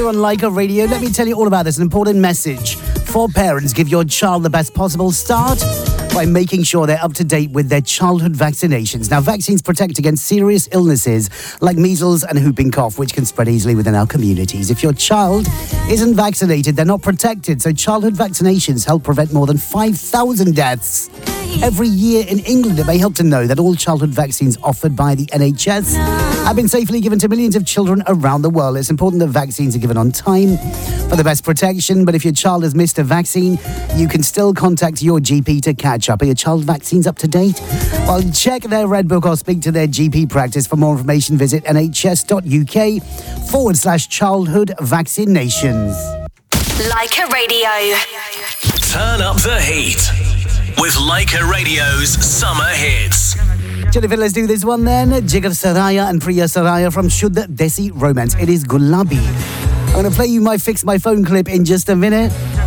on Leica Radio. Let me tell you all about this. An important message for parents. Give your child the best possible start by making sure they're up to date with their childhood vaccinations. Now, vaccines protect against serious illnesses like measles and whooping cough, which can spread easily within our communities. If your child isn't vaccinated, they're not protected. So childhood vaccinations help prevent more than 5,000 deaths every year in England. It may help to know that all childhood vaccines offered by the NHS have been safely given to millions of children around the world. It's important that vaccines are given on time for the best protection, but if your child has missed a vaccine, you can still contact your GP to catch up. Are your child vaccines up to date? Well, check their Red Book or speak to their GP practice. For more information, visit nhs.uk/childhood vaccinations. Leica Radio. Turn up the heat with Leica Radio's Summer Hits. Jennifer, let's do this one then. Jigar Saraya and Priya Saraya from Shuddha Desi Romance. It is Gulabi. I'm going to play you my Fix My Phone clip in just a minute.